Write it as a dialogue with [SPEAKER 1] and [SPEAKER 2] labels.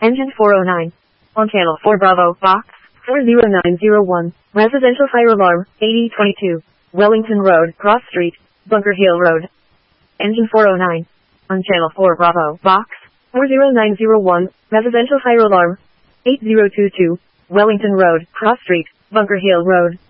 [SPEAKER 1] Engine 409. On channel 4 Bravo, box 40901. Residential fire alarm, 8022. Wellington Road, Cross Street, Bunker Hill Road. Engine 409. On channel 4 Bravo, box 40901. Residential fire alarm, 8022. Wellington Road, Cross Street, Bunker Hill Road.